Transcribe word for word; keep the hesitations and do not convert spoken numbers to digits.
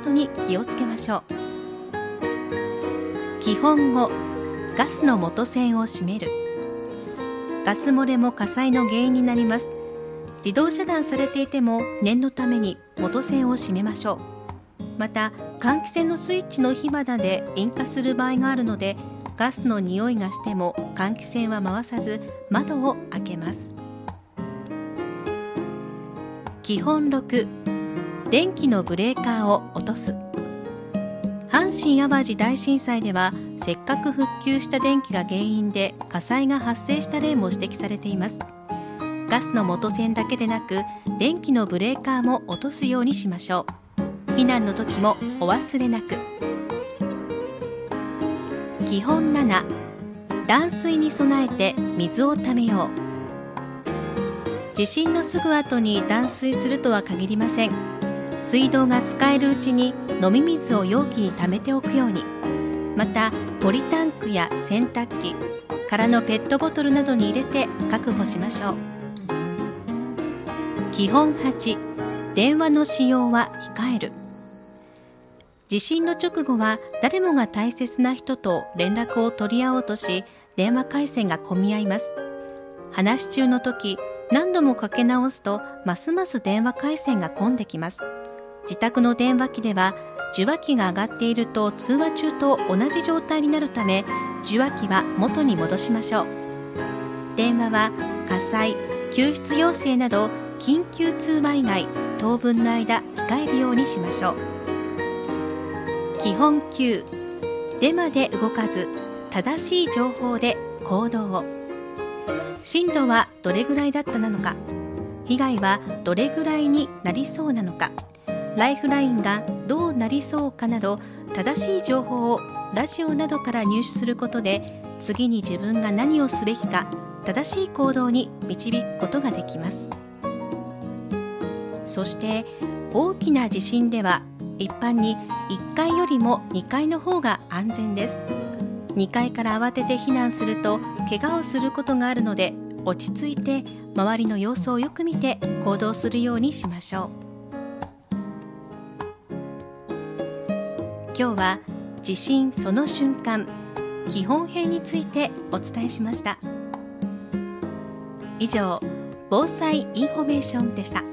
どに気をつけましょう。基本ご、ガスの元栓を閉める。ガス漏れも火災の原因になります。自動遮断されていても念のために元栓を閉めましょう。また換気扇のスイッチの火花で引火する場合があるので、ガスの匂いがしても換気扇は回さず窓を開けます。基本ろく、電気のブレーカーを落とす。阪神・淡路大震災ではせっかく復旧した電気が原因で火災が発生した例も指摘されています。ガスの元栓だけでなく電気のブレーカーも落とすようにしましょう。避難の時もお忘れなく。基本なな、断水に備えて水をためよう。地震のすぐ後に断水するとは限りません。水道が使えるうちに飲み水を容器に溜めておくように。またポリタンクや洗濯機、空のペットボトルなどに入れて確保しましょう。基本はち、電話の使用は控える。地震の直後は誰もが大切な人と連絡を取り合おうとし、電話回線が混み合います。話し中の時、何度もかけ直すとますます電話回線が混んできます。自宅の電話機では受話器が上がっていると通話中と同じ状態になるため、受話器は元に戻しましょう。電話は火災、救出要請など緊急通話以外当分の間控えるようにしましょう。基本きゅう、デマで動かず正しい情報で行動を。震度はどれぐらいだったなのか、被害はどれぐらいになりそうなのか、ライフラインがどうなりそうかなど正しい情報をラジオなどから入手することで、次に自分が何をすべきか正しい行動に導くことができます。そして大きな地震では一般にいっかいよりもにかいの方が安全です。にかいから慌てて避難すると怪我をすることがあるので、落ち着いて周りの様子をよく見て行動するようにしましょう。今日は地震その瞬間基本編についてお伝えしました。以上、防災インフォメーションでした。